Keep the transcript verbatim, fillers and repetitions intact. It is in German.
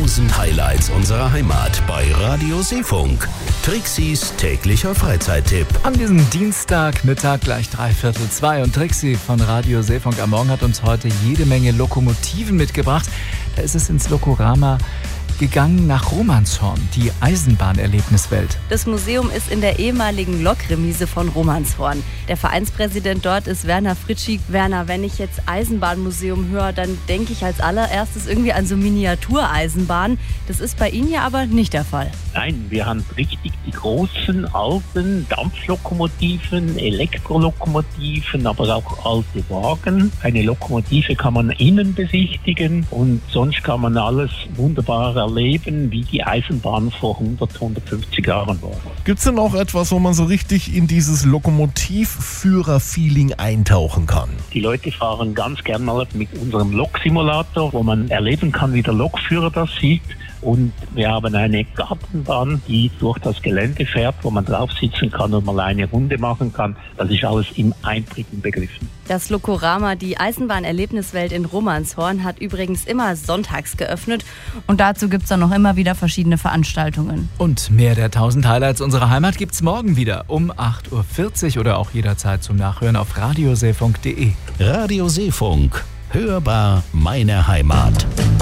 tausend Highlights unserer Heimat bei Radio Seefunk. Trixis täglicher Freizeittipp. An diesem Dienstagmittag gleich dreiviertel zwei. Und Trixi von Radio Seefunk am Morgen hat uns heute jede Menge Lokomotiven mitgebracht. Da ist es ins Lokorama gegangen nach Romanshorn, die Eisenbahnerlebniswelt. Das Museum ist in der ehemaligen Lokremise von Romanshorn. Der Vereinspräsident dort ist Werner Fritschi. Werner, wenn ich jetzt Eisenbahnmuseum höre, dann denke ich als allererstes irgendwie an so Miniatureisenbahnen. Das ist bei Ihnen ja aber nicht der Fall. Nein, wir haben richtig die großen, alten Dampflokomotiven, Elektrolokomotiven, aber auch alte Wagen. Eine Lokomotive kann man innen besichtigen und sonst kann man alles wunderbar erleben, wie die Eisenbahn vor hundert, hundertfünfzig Jahren war. Gibt es denn auch etwas, wo man so richtig in dieses Lokomotivführer-Feeling eintauchen kann? Die Leute fahren ganz gern mal mit unserem Loksimulator, wo man erleben kann, wie der Lokführer das sieht. Und wir haben eine Gartenbahn, die durch das Gelände fährt, wo man drauf sitzen kann und mal eine Runde machen kann. Das ist alles im Eintritt begriffen. Das Lokorama, die Eisenbahnerlebniswelt in Romanshorn, hat übrigens immer sonntags geöffnet. Und dazu gibt es dann noch immer wieder verschiedene Veranstaltungen. Und mehr der tausend Highlights unserer Heimat gibt's morgen wieder um acht Uhr vierzig oder auch jederzeit zum Nachhören auf radioseefunk punkt de. Radio Seefunk. Hörbar meine Heimat.